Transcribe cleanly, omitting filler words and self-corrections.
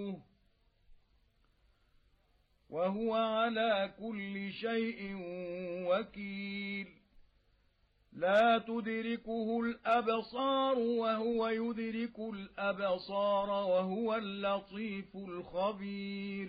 وهو على كل شيء وكيل لا تدركه الأبصار وهو يدرك الأبصار وهو اللطيف الخبير